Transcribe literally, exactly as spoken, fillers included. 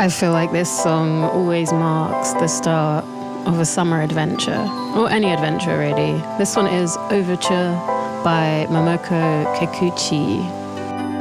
I feel like this song always marks the start of a summer adventure, or any adventure really. This one is Overture by Momoko Kikuchi.